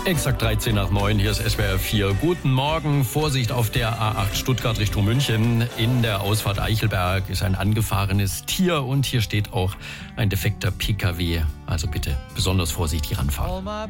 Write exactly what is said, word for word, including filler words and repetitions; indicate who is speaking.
Speaker 1: Exakt dreizehn nach neun, hier ist S W R vier. Guten Morgen, Vorsicht auf der A acht Stuttgart Richtung München. In der Ausfahrt Eichelberg ist ein angefahrenes Tier und hier steht auch ein defekter P K W. Also bitte besonders vorsichtig ranfahren.